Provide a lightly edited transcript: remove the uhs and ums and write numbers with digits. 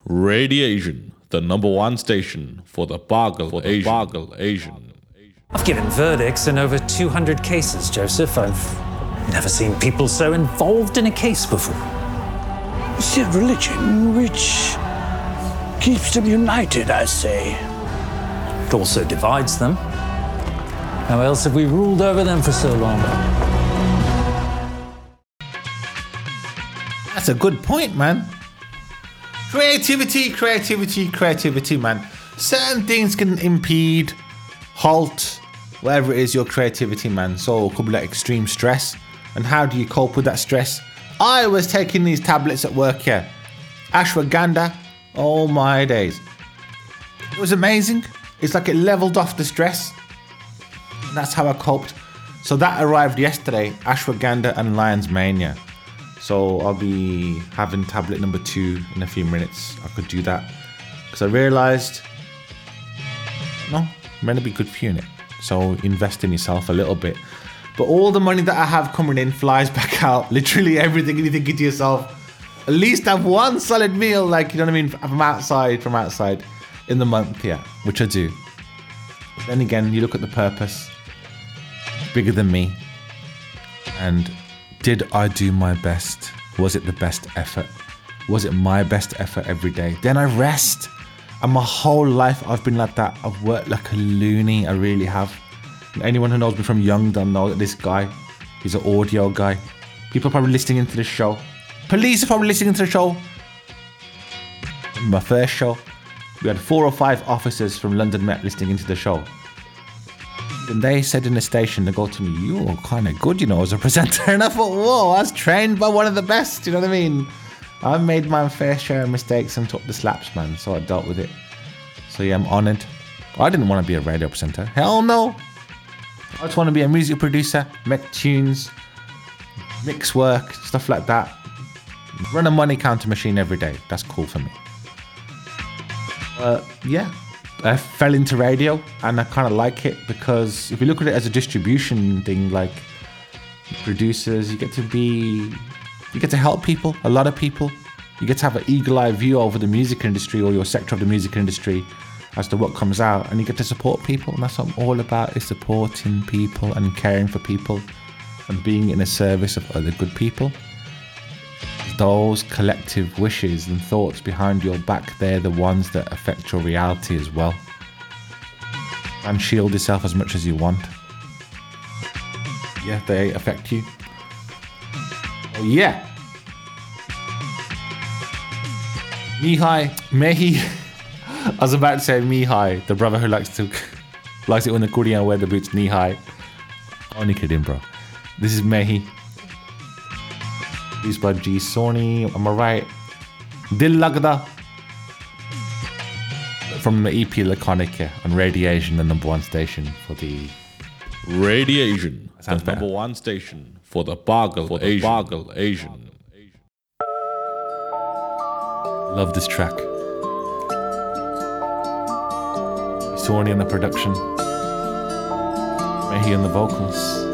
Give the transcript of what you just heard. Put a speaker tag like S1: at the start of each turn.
S1: Radiation, the number one station for the Bargle Asian.
S2: I've given verdicts in over 200 cases, Joseph. I've never seen people so involved in a case before.
S3: It's a religion which keeps them united, I say.
S2: It also divides them. How else have we ruled over them for so long?
S4: That's a good point, man. Creativity, man. Certain things can impede, halt, whatever it is, your creativity, man. So it could be like extreme stress. And how do you cope with that stress? I was taking these tablets at work here. Ashwagandha. Oh my days. It was amazing. It's like it leveled off the stress. And that's how I coped. So that arrived yesterday. Ashwagandha and Lion's Mania. So I'll be having tablet number 2 in a few minutes. I could do that. Because I realised, no, meant to be good for you, innit? So invest in yourself a little bit. But all the money that I have coming in flies back out. Literally everything you think to yourself. At least have one solid meal, like, you know what I mean, from outside in the month, yeah, which I do. Then again, you look at the purpose. Bigger than me. And did I do my best? Was it the best effort? Was it my best effort every day? Then I rest. And my whole life I've been like that. I've worked like a loony, I really have. And anyone who knows me from young don't know that this guy, he's an audio guy. People are probably listening into the show. Police are probably listening to the show. My first show, we had 4 or 5 officers from London Met listening into the show. And they said in the station, they go to me, "You're kind of good, you know, as a presenter." And I thought, whoa, I was trained by one of the best, you know what I mean? I made my fair share of mistakes and took the slaps, man, so I dealt with it. So yeah, I'm honoured. I didn't want to be a radio presenter. Hell no. I just want to be a music producer, make tunes, mix work, stuff like that. Run a money counter machine every day. That's cool for me. Yeah. I fell into radio and I kind of like it because if you look at it as a distribution thing, like producers, you get to help people, a lot of people. You get to have an eagle-eye view over the music industry or your sector of the music industry as to what comes out, and you get to support people, and that's what I'm all about, is supporting people and caring for people and being in a service of other good people. Those collective wishes and thoughts behind your back, they're the ones that affect your reality as well. And shield yourself as much as you want. Yeah, they affect you. Oh yeah. Mehi. I was about to say Mihai, the brother who likes it when the Korean wear the boots knee high. Only kidding, bro. This is Mehi. Produced by G Sony, am I right? Dil Lagda. From the EP Laconic on Radiation, the number one station for the...
S1: Radiation, the
S4: better.
S1: number one station for the Bargle Asian.
S4: Love this track. Sony on the production. Mehi on the vocals.